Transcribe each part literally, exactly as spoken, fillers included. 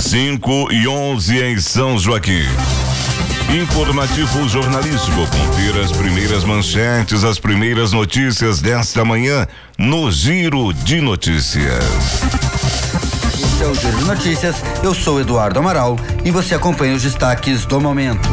cinco e onze em São Joaquim. Informativo jornalístico. Confira as primeiras manchetes, as primeiras notícias desta manhã no Giro de Notícias. Esse é o Giro de Notícias. Eu sou Eduardo Amaral e você acompanha os destaques do momento.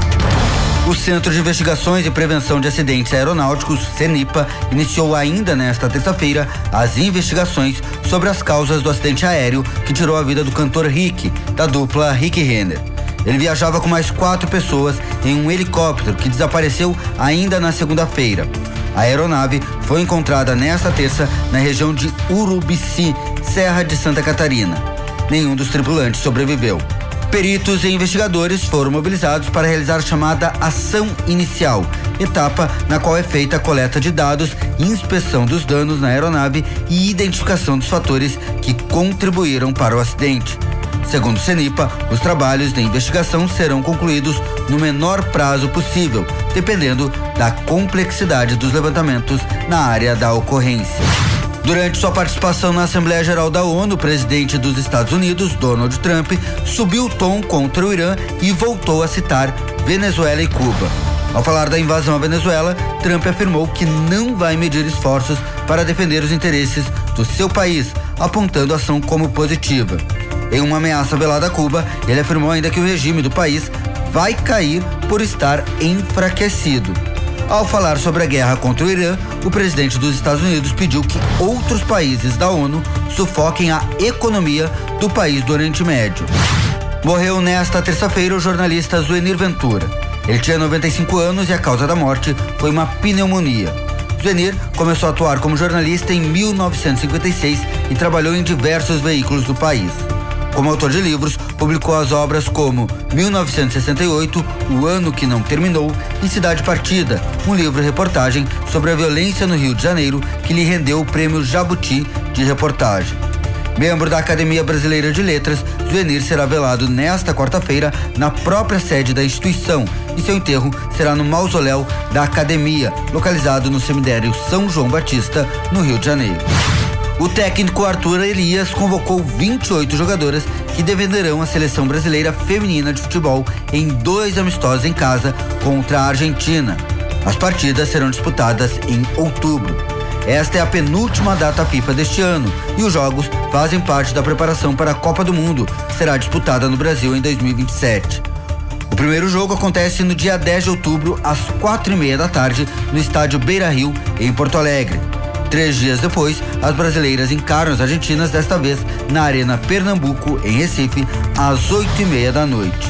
O Centro de Investigações e Prevenção de Acidentes Aeronáuticos, CENIPA, iniciou ainda nesta terça-feira as investigações sobre as causas do acidente aéreo que tirou a vida do cantor Rick, da dupla Rick Renner. Ele viajava com mais quatro pessoas em um helicóptero que desapareceu ainda na segunda-feira. A aeronave foi encontrada nesta terça na região de Urubici, Serra de Santa Catarina. Nenhum dos tripulantes sobreviveu. Peritos e investigadores foram mobilizados para realizar a chamada ação inicial, etapa na qual é feita a coleta de dados, inspeção dos danos na aeronave e identificação dos fatores que contribuíram para o acidente. Segundo o CENIPA, os trabalhos de investigação serão concluídos no menor prazo possível, dependendo da complexidade dos levantamentos na área da ocorrência. Durante sua participação na Assembleia Geral da ONU, o presidente dos Estados Unidos, Donald Trump, subiu o tom contra o Irã e voltou a citar Venezuela e Cuba. Ao falar da invasão à Venezuela, Trump afirmou que não vai medir esforços para defender os interesses do seu país, apontando a ação como positiva. Em uma ameaça velada a Cuba, ele afirmou ainda que o regime do país vai cair por estar enfraquecido. Ao falar sobre a guerra contra o Irã, o presidente dos Estados Unidos pediu que outros países da ONU sufoquem a economia do país do Oriente Médio. Morreu nesta terça-feira o jornalista Zuenir Ventura. Ele tinha noventa e cinco anos e a causa da morte foi uma pneumonia. Zuenir começou a atuar como jornalista em mil novecentos e cinquenta e seis e trabalhou em diversos veículos do país. Como autor de livros, publicou as obras como mil novecentos e sessenta e oito, O Ano que Não Terminou e Cidade Partida, um livro-reportagem sobre a violência no Rio de Janeiro que lhe rendeu o prêmio Jabuti de reportagem. Membro da Academia Brasileira de Letras, Zuenir será velado nesta quarta-feira na própria sede da instituição e seu enterro será no mausoléu da Academia, localizado no cemitério São João Batista, no Rio de Janeiro. O técnico Arthur Elias convocou vinte e oito jogadoras que defenderão a seleção brasileira feminina de futebol em dois amistosos em casa contra a Argentina. As partidas serão disputadas em outubro. Esta é a penúltima data FIFA deste ano e os jogos fazem parte da preparação para a Copa do Mundo, que será disputada no Brasil em dois mil e vinte e sete. O primeiro jogo acontece no dia dez de outubro, às quatro e meia da tarde, no estádio Beira-Rio, em Porto Alegre. Três dias depois, as brasileiras encaram as argentinas, desta vez na Arena Pernambuco, em Recife, às oito e meia da noite.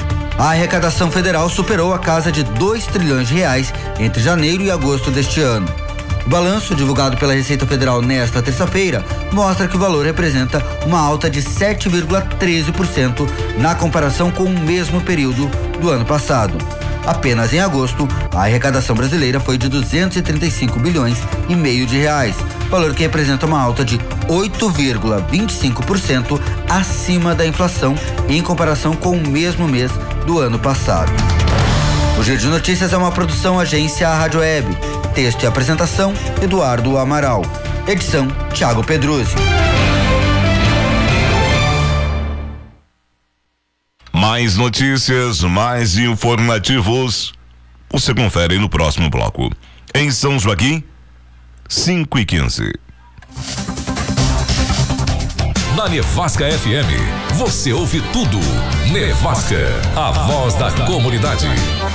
A arrecadação federal superou a casa de dois trilhões de reais entre janeiro e agosto deste ano. O balanço, divulgado pela Receita Federal nesta terça-feira, mostra que o valor representa uma alta de sete vírgula treze por cento na comparação com o mesmo período do ano passado. Apenas em agosto, a arrecadação brasileira foi de duzentos e trinta e cinco bilhões e meio de reais, valor que representa uma alta de oito vírgula vinte e cinco por cento acima da inflação em comparação com o mesmo mês do ano passado. O Giro de Notícias é uma produção agência Rádio Web. Texto e apresentação, Eduardo Amaral. Edição, Thiago Pedruzzi. Mais notícias, mais informativos. Você confere no próximo bloco. Em São Joaquim, cinco e quinze. Na Nevasca F M, você ouve tudo. Nevasca, a voz da comunidade.